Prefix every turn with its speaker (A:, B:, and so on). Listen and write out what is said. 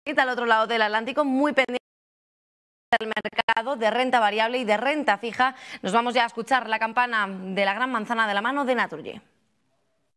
A: al otro lado del Atlántico, muy pendiente del mercado de renta variable y de renta fija. Nos vamos ya a escuchar la campana de la Gran Manzana de la mano de Naturgy.